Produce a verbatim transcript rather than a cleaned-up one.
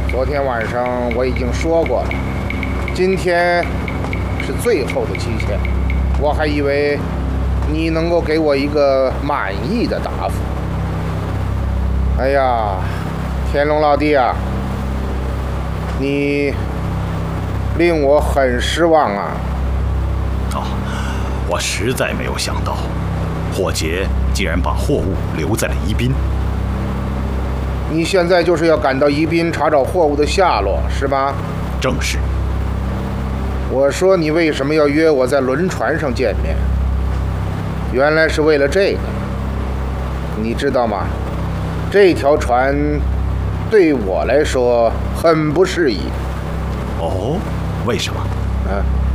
昨天晚上我已经说过了，今天是最后的期限，我还以为你能够给我一个满意的答复。哎呀，天龙老弟啊，你令我很失望啊！ 哦，我实在没有想到，霍杰竟然把货物留在了宜宾。 你现在就是要赶到宜宾查找货物的下落，是吧？ 正是。 我说你为什么要约我在轮船上见面？原来是为了这个。你知道吗？这条船对我来说很不适宜。 哦，为什么？ 啊。